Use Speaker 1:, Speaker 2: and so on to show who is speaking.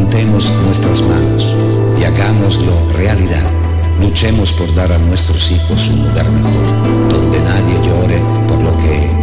Speaker 1: Juntemos nuestras manos y hagámoslo realidad. Luchemos por dar a nuestros hijos un lugar mejor, donde nadie llore por lo que